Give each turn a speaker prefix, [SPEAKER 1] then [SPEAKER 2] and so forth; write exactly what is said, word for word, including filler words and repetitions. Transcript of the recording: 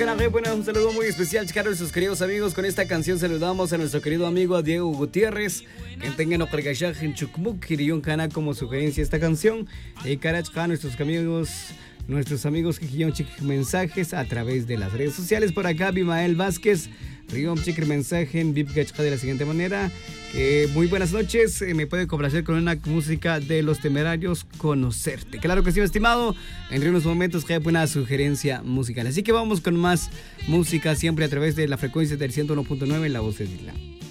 [SPEAKER 1] Canaje, bueno, un saludo muy especial, Chicaros, sus queridos amigos. Con esta canción saludamos a nuestro querido amigo Diego Gutiérrez, que tengan ocargashaj en Chukmuk, Kiriyon Cana como sugerencia esta canción. Y Karachka, nuestros amigos, nuestros amigos que quieren mensajes a través de las redes sociales. Por acá, Bimael Vázquez, Riom Chikr mensaje en Vipgachka de la siguiente manera. Que muy buenas noches, eh, me puede complacer con una música de Los Temerarios, Conocerte. Claro que sí, estimado, entre unos momentos que hay una sugerencia musical. Así que vamos con más música siempre a través de la frecuencia del ciento uno punto nueve, La Voz de Isla.